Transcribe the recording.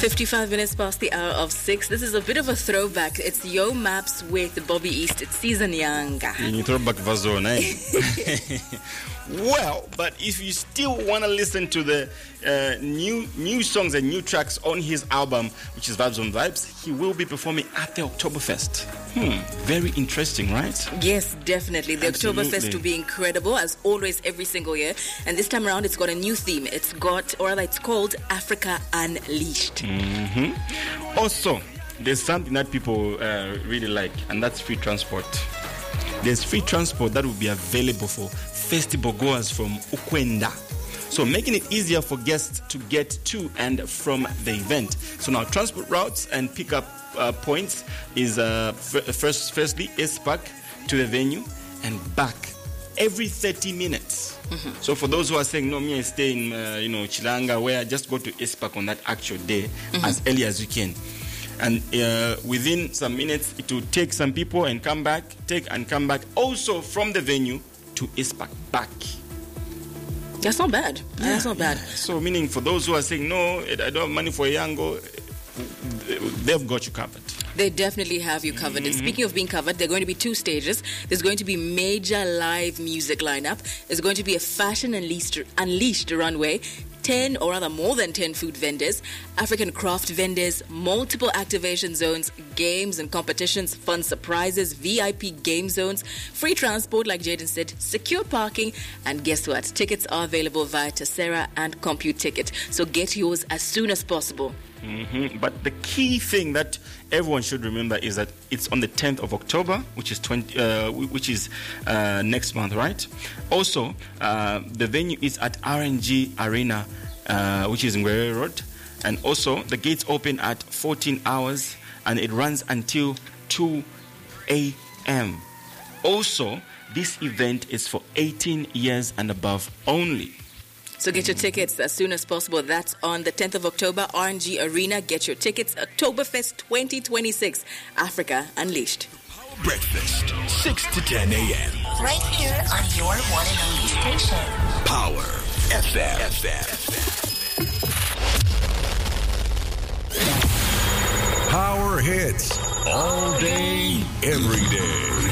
55 minutes past the hour of 6. This is a bit of a throwback. It's Yo Maps with Bobby East. It's Season Yanga. You throwback version, eh? Well, but if you still want to listen to the new songs and new tracks on his album, which is Vibes on Vibes, he will be performing at the Oktoberfest. Very interesting, right? Yes, definitely. The Absolutely. Oktoberfest will be incredible, as always, every single year. And this time around, it's got a new theme. It's called Africa Unleashed. Also, there's something that people really like, and that's free transport. There's free transport that will be available for festival goers from Ukwenda. So making it easier for guests to get to and from the event. So now transport routes and pickup points is firstly Espak to the venue and back every 30 minutes. So for those who are saying, no, me I stay in Chilanga, where just go to Espak on that actual day as early as you can. And within some minutes, it will take some people and come back, also from the venue to Espak back. That's not bad. That's not bad. So meaning for those who are saying, no, I don't have money for a Yango, they've got you covered. They definitely have you covered. And speaking of being covered, there are going to be 2 stages. There's going to be major live music lineup. There's going to be a fashion unleashed runway, 10 or rather more than 10 food vendors, African craft vendors, multiple activation zones, games and competitions, fun surprises, VIP game zones, free transport like Jaden said, secure parking, and guess what? Tickets are available via Tessera and CompuTicket. So get yours as soon as possible. But the key thing that everyone should remember is that it's on the 10th of October, which is next month, right? Also, the venue is at RNG Arena, which is in Ngwere Road, and also the gates open at 14 hours and it runs until 2 a.m. Also, this event is for 18 years and above only. So get your tickets as soon as possible. That's on the 10th of October, RNG Arena. Get your tickets. Oktoberfest 2026, Africa Unleashed. Breakfast, 6 to 10 a.m. Right here on your one and only station. Power FM. Power hits all day, every day.